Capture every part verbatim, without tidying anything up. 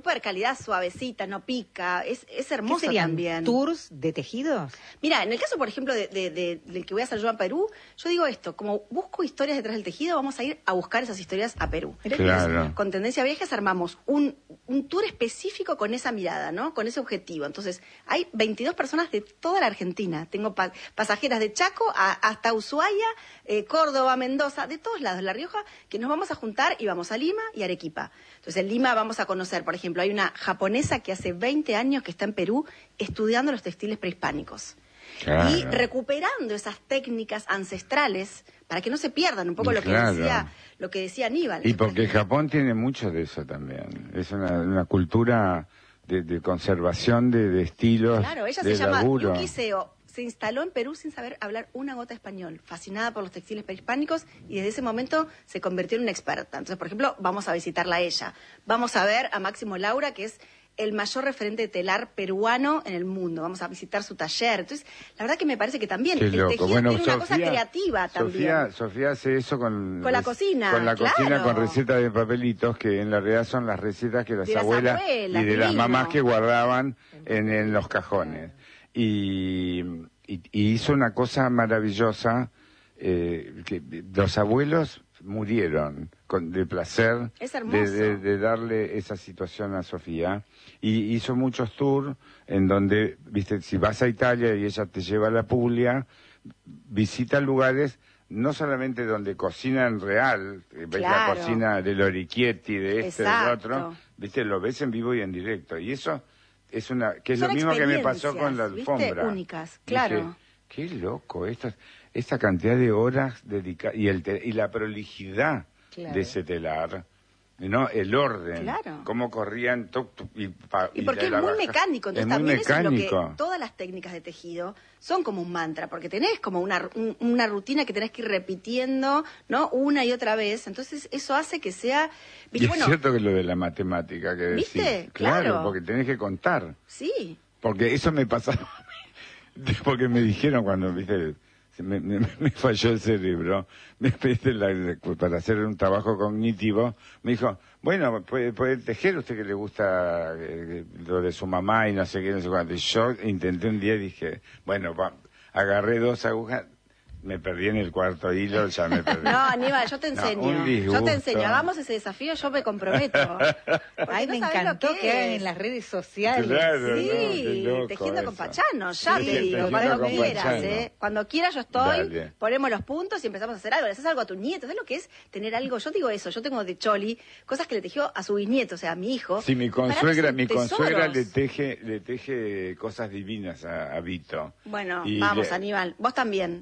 súper calidad, suavecita, no pica, es, es hermoso. ¿Qué serían también. tours de tejidos? Mira, en el caso, por ejemplo, de, de, de, del que voy a hacer yo a Perú, yo digo esto, como busco historias detrás del tejido, vamos a ir a buscar esas historias a Perú. Claro. Entonces, con Tendencia Viajes armamos un, un tour específico con esa mirada, ¿no? Con ese objetivo. Entonces, hay veintidós personas de toda la Argentina. Tengo pa pasajeras de Chaco a, hasta Ushuaia, eh, Córdoba, Mendoza, de todos lados, La Rioja, que nos vamos a juntar y vamos a Lima y Arequipa. Entonces, en Lima vamos a conocer, por ejemplo, hay una japonesa que hace veinte años que está en Perú estudiando los textiles prehispánicos. Claro. Y recuperando esas técnicas ancestrales para que no se pierdan un poco lo que Claro. decía lo que decía Aníbal. Y porque Japón tiene mucho de eso también. Es una, una cultura de, de conservación de, de estilos, Claro, ella de se llama laburo. Yuki Seo. Se instaló en Perú sin saber hablar una gota de español, fascinada por los textiles prehispánicos, y desde ese momento se convirtió en una experta. Entonces, por ejemplo, vamos a visitarla a ella. Vamos a ver a Máximo Laura, que es el mayor referente de telar peruano en el mundo. Vamos a visitar su taller. Entonces, la verdad que me parece que también Qué el loco. tejido Bueno, tiene una Sofía, cosa creativa también. Sofía, Sofía hace eso con, Con la cocina, con la claro. cocina, con recetas de papelitos, que en la realidad son las recetas que las De las abuelas, abuelas, y de las divino. mamás que guardaban en, en los cajones. Y, y, y hizo una cosa maravillosa, eh, que los abuelos murieron con, de placer Es hermoso. de, de, de darle esa situación a Sofía, y hizo muchos tours en donde, viste, si vas a Italia y ella te lleva a la Puglia, visita lugares no solamente donde cocinan real, ves Claro. la cocina del Orichietti, de este, del Exacto. otro, viste, lo ves en vivo y en directo, y eso es una, que es Son lo mismo que me pasó con la experiencias, ¿viste? alfombra. Únicas, claro. Dije, qué loco, esta, esta cantidad de horas dedicadas, y, el te- y la prolijidad Claro. de ese telar, ¿no? El orden, Claro. cómo corrían, tuc, tuc, y, pa- Y porque de es la muy baja- mecánico, entonces es muy también eso es lo mecánico. que todas las técnicas de tejido son como un mantra, porque tenés como una, un- una rutina que tenés que ir repitiendo, ¿no? Una y otra vez, entonces eso hace que sea, Y ¿viste? es Bueno, cierto que lo de la matemática que decís. ¿Viste? Claro, Claro. porque tenés que contar. sí, Porque eso me pasaba a mí. Porque me dijeron cuando, viste, se me, me, me falló el cerebro, me pediste la- para hacer un trabajo cognitivo, me dijo, bueno, puede, puede tejer usted que le gusta eh, lo de su mamá y no sé qué, no sé cuánto. Y yo intenté un día y dije, bueno, va, agarré dos agujas, me perdí en el cuarto hilo, ya me perdí. no, Aníbal, yo te No, enseño, un yo disgusto. te enseño, hagamos ese desafío, yo me comprometo. Porque Ay, no me sabés lo encantó que que hagan es. en las redes sociales. Claro, ¿no? Sí, Qué loco tejiendo con eso. Pachano, ya Sí, te digo, tejiendo cuando con quieras, Pachano. ¿eh? Cuando quieras yo estoy, Dale. ponemos los puntos y empezamos a hacer algo, le haces algo a tu nieto, ¿sabes lo que es tener algo? Yo digo eso, yo tengo de Choli cosas que le tejió a su bisnieto, o sea, a mi hijo. Sí, mi Y para mí consuegra, son mi consuegra tesoros. le teje, le teje cosas divinas a, a Vito. Bueno, Y vamos, le- Aníbal, vos también.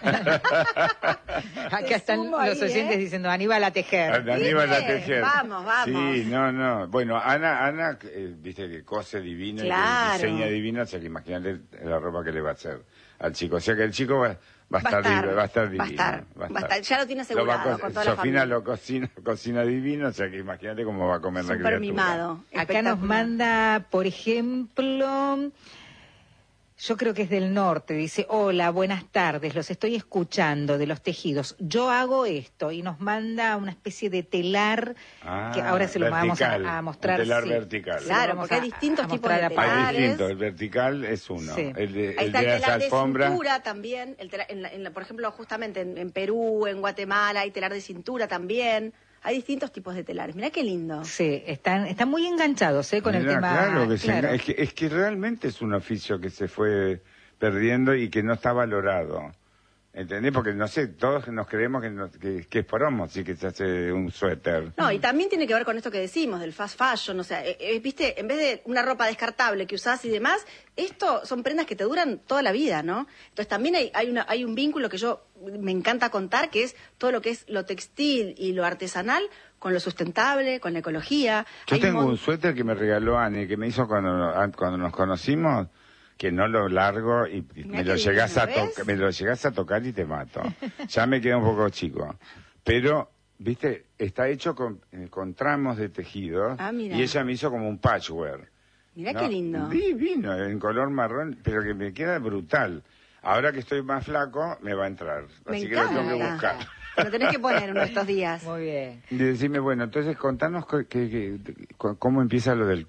Acá están sumo los ahí, oyentes ¿eh? diciendo Aníbal a tejer. A- Aníbal a ¿Viste? tejer. Vamos, vamos. Sí, no, no. Bueno, Ana, Ana, eh, viste que cose divino, y Claro. que diseña divino, o sea que imagínate la ropa que le va a hacer al chico. O sea que el chico va, va a Va a estar, estar, div- va a estar divino. va a estar, va a estar. Ya lo tiene Lo va a asegurado co- con toda la Sofina familia. lo cocina, cocina divino, o sea que imagínate cómo va a comer la Súper criatura. mimado. Acá nos espectacular. manda, por ejemplo, yo creo que es del norte, dice, hola, buenas tardes, los estoy escuchando de los tejidos. Yo hago esto y nos manda una especie de telar Ah, que ahora se lo vertical, vamos a, a mostrar. un telar sí. vertical. Se lo Claro, vamos porque hay distintos a tipos mostrar de a telares. Hay Pablo. distintos, el vertical es uno. Sí. El de, Ahí el está de el las telar de alfombras. cintura también, el telar- en la- en la- por ejemplo, justamente en, en Perú, en Guatemala, hay telar de cintura también. Hay distintos tipos de telares. Mirá qué lindo. Sí, están, están muy enganchados ¿eh? con el Mirá, tema. Claro, que se claro. enga- es, que, es que realmente es un oficio que se fue perdiendo y que no está valorado. ¿Entendés? Porque, no sé, todos nos creemos que, nos- que, que es promo, sí que se hace un suéter. No, y también tiene que ver con esto que decimos, del fast fashion, o sea, eh, eh, viste, en vez de una ropa descartable que usás y demás, esto son prendas que te duran toda la vida, ¿no? Entonces también hay, hay, una, hay un vínculo que yo me encanta contar, que es todo lo que es lo textil y lo artesanal con lo sustentable, con la ecología. Yo Hay tengo mon- un suéter que me regaló Ani, que me hizo cuando, cuando nos conocimos, que no lo largo y, y Mirá me lo qué llegás a divino, ¿ves? tocar, me lo llegás a tocar y te mato. Ya me queda un poco chico. Pero, viste, está hecho con, eh, con tramos de tejido Ah, mira. y ella me hizo como un patchwork. Mirá ¿no? qué lindo. Divino, en color marrón, pero que me queda brutal. Ahora que estoy más flaco, me va a entrar. Me Así que lo tengo que encanta. buscar. Lo tenés que poner uno de estos días. Muy bien. Y decime, bueno, entonces contanos co- que, que- co- cómo empieza lo del